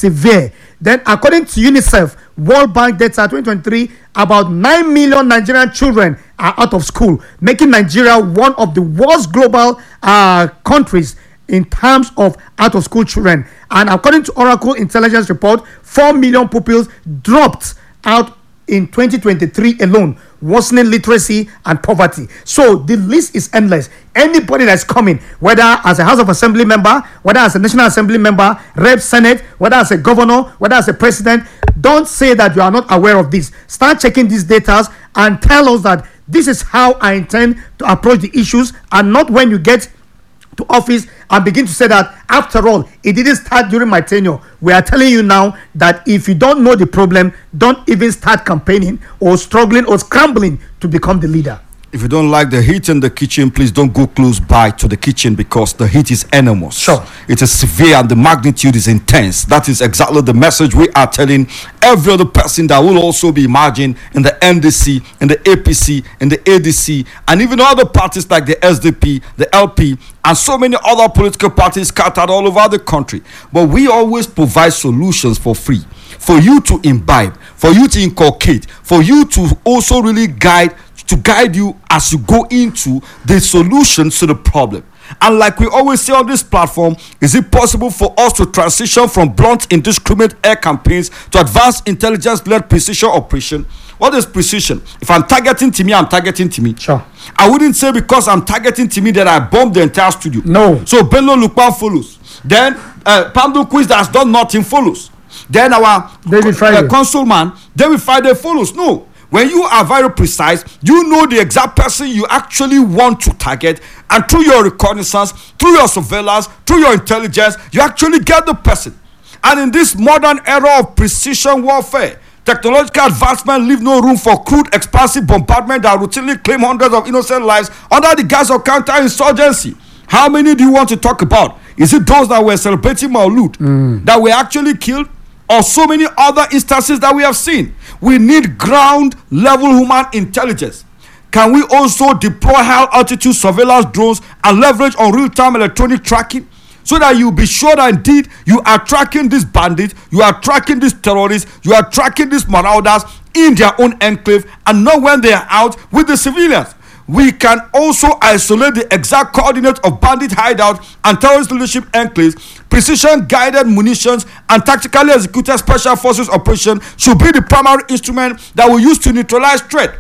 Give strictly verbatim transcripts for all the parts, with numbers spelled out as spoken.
severe. Then, according to UNICEF, World Bank data twenty twenty-three, about nine million Nigerian children are out of school, making Nigeria one of the worst global uh, countries in terms of out of school children. And according to Oracle Intelligence report, four million pupils dropped out in twenty twenty-three alone, worsening literacy and poverty. So the list is endless. Anybody that's coming, whether as a House of Assembly member, whether as a National Assembly member, Rep Senate, whether as a governor, whether as a president, don't say that you are not aware of this. Start checking these data and tell us that this is how I intend to approach the issues, and not when you get to office and begin to say that, after all, it didn't start during my tenure. We are telling you now that if you don't know the problem, don't even start campaigning or struggling or scrambling to become the leader. If you don't like the heat in the kitchen, please don't go close by to the kitchen, because the heat is enormous. Sure. It is severe and the magnitude is intense. That is exactly the message we are telling every other person that will also be emerging in the N D C, in the A P C, in the A D C, and even other parties like the S D P, the L P, and so many other political parties scattered all over the country. But we always provide solutions for free, for you to imbibe, for you to inculcate, for you to also really guide, to guide you as you go into the solutions to the problem. And like we always say on this platform, is it possible for us to transition from blunt, indiscriminate air campaigns to advanced intelligence-led precision operation? What is precision? If I'm targeting Timi, I'm targeting Timi. Sure. I wouldn't say because I'm targeting Timi that I bombed the entire studio. No. So Bello Lukman follows. Then uh, Pamdo Quiz that has done nothing follows. Then our David Friday. Uh, consulman, David Friday follows. No. When you are very precise, you know the exact person you actually want to target, and through your reconnaissance, through your surveillance, through your intelligence, you actually get the person. And in this modern era of precision warfare, technological advancement leave no room for crude, expansive bombardment that routinely claim hundreds of innocent lives under the guise of counterinsurgency. How many do you want to talk about? Is it those that were celebrating Maulud mm. that were actually killed? Or so many other instances that we have seen? We need ground level human intelligence. Can we also deploy high altitude surveillance drones and leverage on real-time electronic tracking, so that you be sure that indeed you are tracking these bandits, you are tracking these terrorists, you are tracking these marauders in their own enclave, and not when they are out with the civilians? We can also isolate the exact coordinates of bandit hideout and terrorist leadership enclaves. Precision guided munitions and tactically executed special forces operation should be the primary instrument that we use to neutralize threat,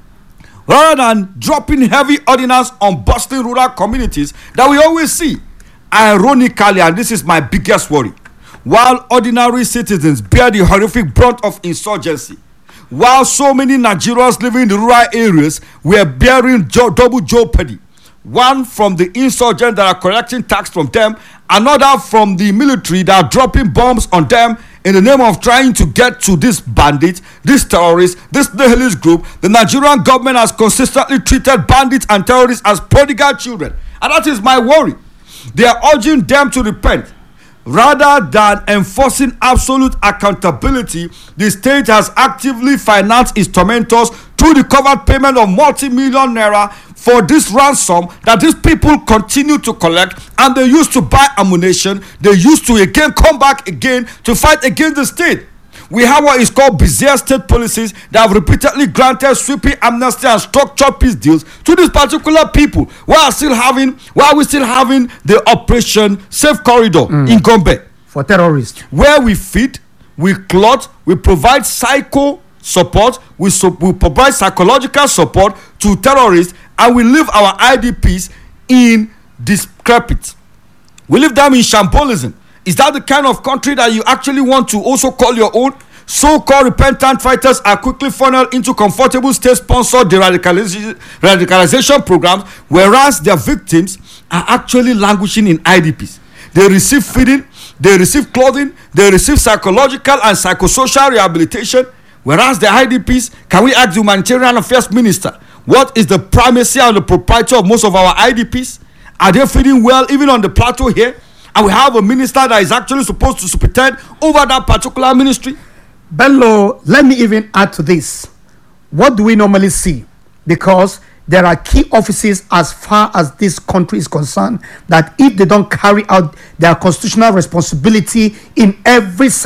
rather than dropping heavy ordnance on bustling rural communities that we always see. Ironically, and this is my biggest worry, while ordinary citizens bear the horrific brunt of insurgency, while so many Nigerians living in the rural areas were bearing jo- double jeopardy, one from the insurgents that are collecting tax from them, another from the military that are dropping bombs on them in the name of trying to get to this bandit, this terrorist, this nihilist group. The Nigerian government has consistently treated bandits and terrorists as prodigal children, and that is my worry. They are urging them to repent. Rather than enforcing absolute accountability, the state has actively financed its tormentors through the covered payment of multi-million naira for this ransom that these people continue to collect, and they used to buy ammunition. They used to again come back again to fight against the state. We have what is called bizarre state policies that have repeatedly granted sweeping amnesty and structured peace deals to these particular people, while still having, while we still having the Operation Safe Corridor mm. in Gombe for terrorists, where we feed, we clothe, we provide psycho support, we, so, we provide psychological support to terrorists, and we leave our I D Ps in discrepit. We leave them in shambolism. Is that the kind of country that you actually want to also call your own? So-called repentant fighters are quickly funneled into comfortable state-sponsored de-radicalization radicalization programs, whereas their victims are actually languishing in I D Ps. They receive feeding, they receive clothing, they receive psychological and psychosocial rehabilitation, whereas the I D Ps, can we ask the Humanitarian Affairs Minister, what is the primacy and the propriety of most of our I D Ps? Are they feeding well even on the plateau here? And we have a minister that is actually supposed to superintend over that particular ministry. Bello, let me even add to this. What do we normally see? Because there are key offices as far as this country is concerned that if they don't carry out their constitutional responsibility in every